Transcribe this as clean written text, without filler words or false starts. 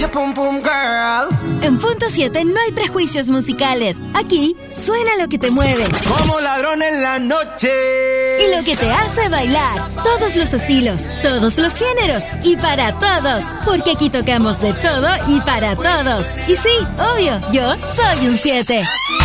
your pum pum girl. En Punto 7 no hay prejuicios musicales. Aquí suena lo que te mueve. Como ladrón en la noche. Y lo que te hace bailar. Todos los estilos, todos los géneros y para todos. Porque aquí tocamos de todo y para todos. Y sí, obvio, yo soy un 7.